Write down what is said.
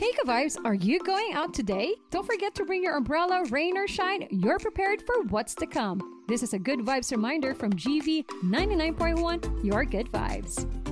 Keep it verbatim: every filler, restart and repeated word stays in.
Hey, Ka Vibes, are you going out today? Don't forget to bring your umbrella, rain or shine. You're prepared for what's to come. This is a Good Vibes reminder from G V ninety-nine point one, your good vibes.